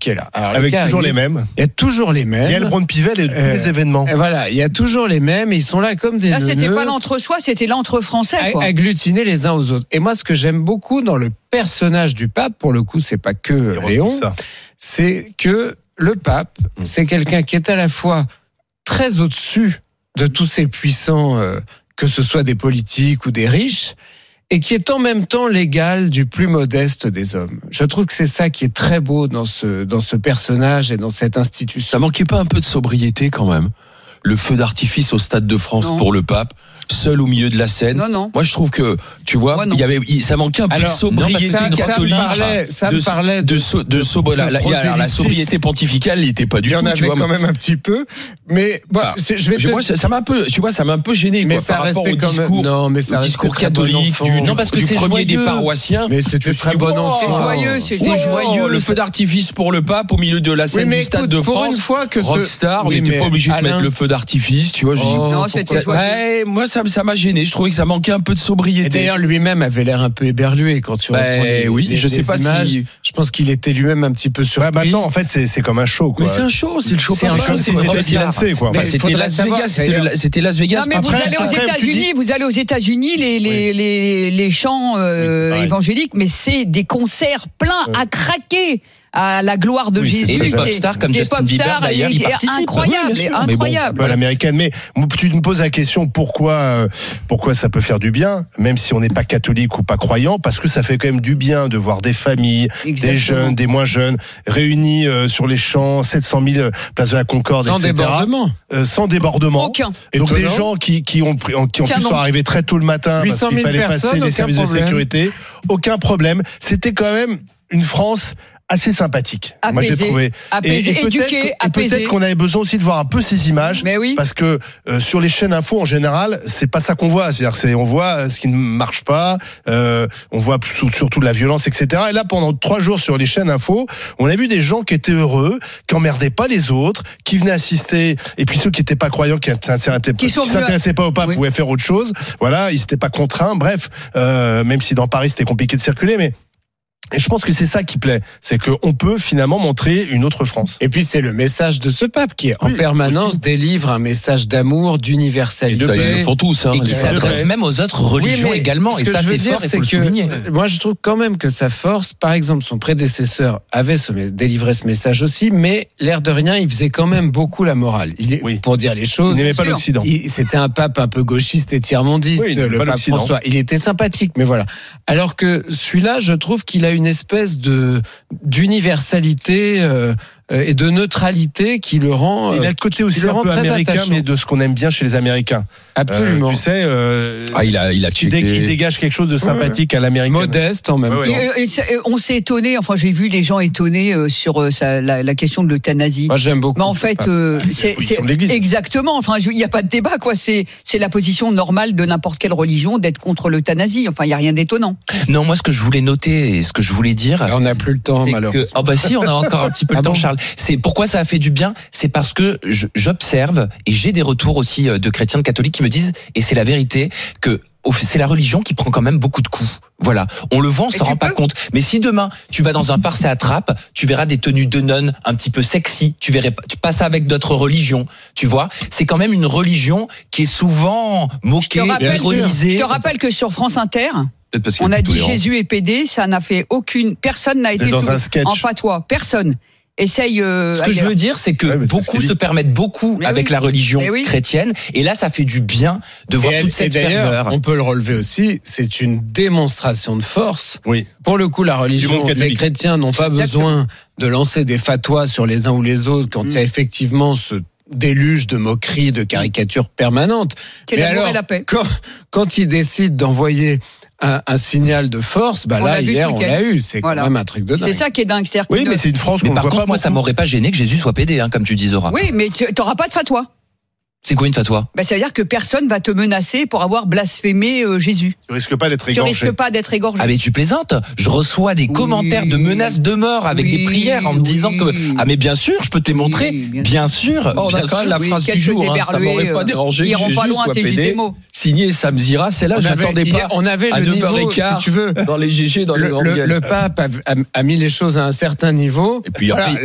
qui est là. Alors, avec toujours les mêmes. Il y a toujours les mêmes. Il y a le Brand-Pivel et tous les événements. Voilà, il y a toujours les mêmes. Ils sont là comme des Là, c'était neuneux, pas l'entre-soi, c'était l'entre-français, quoi. agglutinés les uns aux autres. Et moi, ce que j'aime beaucoup dans le personnage du pape, pour le coup, c'est pas que Léon, c'est que le pape, c'est quelqu'un qui est à la fois très au-dessus de tous ces puissants, que ce soit des politiques ou des riches, et qui est en même temps l'égal du plus modeste des hommes. Je trouve que c'est ça qui est très beau dans ce personnage et dans cette institution. Ça manquait pas un peu de sobriété quand même? Le feu d'artifice au Stade de France pour le pape, seul au milieu de la scène. Non. Moi, je trouve que, tu vois, ça manquait un peu de sobriété catholique. Ça me parlait de la sobriété pontificale, il n'était pas du tout. Il y en avait quand même un petit peu, mais moi, ça m'a un peu, tu vois, ça m'a un peu gêné, mais quoi, ça par rapport au discours. Non, mais ça discours catholique, parce que c'est premier des paroissiens. Mais c'était très bon enfant. C'est joyeux, le feu d'artifice pour le pape au milieu de la scène du Stade de France. Rockstar, on n'était pas obligé de mettre le feu d'artifice, tu vois. Non, c'était joyeux. Moi, ça m'a gêné. Je trouvais que ça manquait un peu de sobriété. Et d'ailleurs, lui-même avait l'air un peu éberlué quand tu reprends je sais pas images. si. Je pense qu'il était lui-même un petit peu surpris. Maintenant, en fait, c'est comme un show, quoi. Mais c'est un show, c'est le show. C'est un show, c'est lancé, quoi. C'était Las Vegas. C'était Las Vegas. Non, mais vous allez aux États-Unis, les chants évangéliques, mais c'est des concerts pleins à craquer. À la gloire de Jésus. Et les pop stars comme Justin Bieber d'ailleurs, ils participent. Incroyable. L'américaine. Mais tu me poses la question pourquoi ça peut faire du bien, même si on n'est pas catholique ou pas croyant, parce que ça fait quand même du bien de voir des familles, des jeunes, des moins jeunes, réunis sur les champs, 700 000 place de la Concorde, etc. Sans débordement. Aucun. Et donc des gens qui en plus sont arrivés très tôt le matin parce qu'il fallait passer les services de sécurité. Aucun problème. C'était quand même une France assez sympathique. Apaisé, moi j'ai trouvé éduqué, peut-être qu'on avait besoin aussi de voir un peu ces images, parce que sur les chaînes info en général c'est pas ça qu'on voit, c'est-à-dire on voit ce qui ne marche pas, on voit surtout de la violence, etc. Et là pendant 3 jours sur les chaînes info on a vu des gens qui étaient heureux, qui emmerdaient pas les autres, qui venaient assister, et puis ceux qui étaient pas croyants, qui s'intéressaient pas au pape pouvaient faire autre chose, voilà, ils étaient pas contraints, bref, même si dans Paris c'était compliqué de circuler, mais et je pense que c'est ça qui plaît, c'est qu'on peut finalement montrer une autre France. Et puis c'est le message de ce pape qui en permanence délivre un message d'amour, d'universalité. Ils le font tous, et qui s'adresse même aux autres religions également. Et ça, c'est fort, il faut le souligner. Moi, je trouve quand même que sa force, par exemple, son prédécesseur avait délivré ce message aussi, mais l'air de rien, il faisait quand même beaucoup la morale. Pour dire les choses. Il n'aimait pas l'Occident. C'était un pape un peu gauchiste et tiers-mondiste, le pape François. Il était sympathique, mais voilà. Alors que celui-là, je trouve qu'il a une espèce d'universalité et de neutralité qui le rend. Il a le côté aussi un peu américain, mais de ce qu'on aime bien chez les Américains. Absolument. Tu sais, il dégage quelque chose de sympathique à l'américaine. Modeste en même temps. Et on s'est étonné, enfin j'ai vu les gens étonnés sur la question de l'euthanasie. Moi j'aime beaucoup. Mais en fait, c'est exactement, enfin il n'y a pas de débat, quoi. C'est la position normale de n'importe quelle religion d'être contre l'euthanasie. Enfin il n'y a rien d'étonnant. Non, moi ce que je voulais noter et ce que je voulais dire. Alors, on n'a plus le temps, malheureusement. Si, on a encore un petit peu le temps, Charles. C'est pourquoi ça a fait du bien. C'est parce que j'observe et j'ai des retours aussi de chrétiens, de catholiques qui me disent, et c'est la vérité, que c'est la religion qui prend quand même beaucoup de coups. Voilà. On le voit, on s'en rend pas compte. Mais si demain, tu vas dans un farce et attrape, tu verras des tenues de nonnes un petit peu sexy. Tu passes avec d'autres religions. Tu vois? C'est quand même une religion qui est souvent moquée, ironisée. Je te rappelle que sur France Inter, on a dit Jésus est pédé, ça n'a fait personne n'a été en fatwa. Personne. Ce que je veux dire, c'est que beaucoup se permettent beaucoup avec la religion chrétienne, et là, ça fait du bien de voir toute cette ferveur. On peut le relever aussi, c'est une démonstration de force. Oui. Pour le coup, la religion, les chrétiens n'ont pas besoin de lancer des fatwas sur les uns ou les autres quand il y a effectivement ce déluge de moqueries, de caricatures permanentes. Mais alors, la paix. Quand ils décident d'envoyer un signal de force, là hier on l'a eu, c'est quand même un truc de dingue. C'est ça qui est dingue, mais c'est une France qu'on voit pas. Par contre, moi ça m'aurait pas gêné que Jésus soit pédé, comme tu dis, Zora. Oui, mais tu n'auras pas de fatwa. C'est quoi une fatwa? Ça veut dire que personne va te menacer pour avoir blasphémé Jésus. Tu risques pas d'être égorgé. Ah mais tu plaisantes. Je reçois des commentaires de menaces de mort avec des prières en me disant que mais bien sûr, je peux te les montrer. Bien sûr. La phrase du jour, ça m'aurait pas dérangé. Ils iront pas loin, c'est juste des mots. Signé Sam Zira, c'est là, j'attendais pas. On avait à le niveau, 9h15, si tu veux, dans les GG, dans les le pape a mis les choses à un certain niveau. Et puis après,